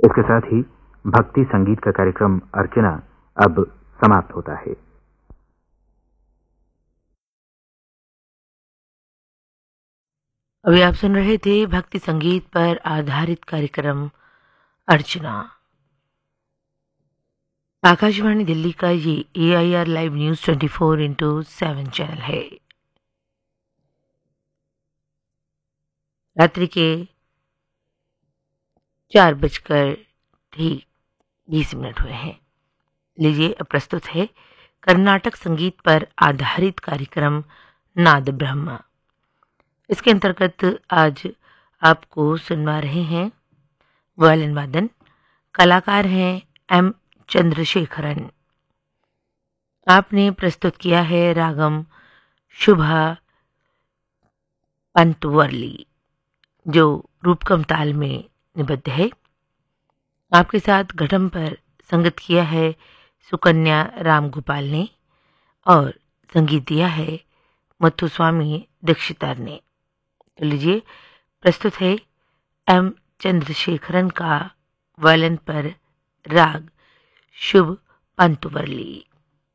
इसके साथ ही भक्ति संगीत का कार्यक्रम अर्चना अब समाप्त होता है। अभी आप सुन रहे थे भक्ति संगीत पर आधारित कार्यक्रम अर्चना। आकाशवाणी दिल्ली का ये AIR लाइव न्यूज 24/7 चैनल है। रात्रि के 4:20 हुए हैं। लीजिए अब प्रस्तुत है कर्नाटक संगीत पर आधारित कार्यक्रम नाद ब्रह्म। इसके अंतर्गत आज आपको सुनवा रहे हैं वायलिन वादन। कलाकार हैं M चंद्रशेखरन। आपने प्रस्तुत किया है रागम शुभा पंतवर्ली, जो रूपकम ताल में निबद्ध है। आपके साथ घटम पर संगत किया है सुकन्या रामगोपाल ने और संगीत दिया है मुथुस्वामी दीक्षितर ने। तो लीजिए प्रस्तुत है M चंद्रशेखरन का वायलिन पर राग शुभ पंतवर्ली।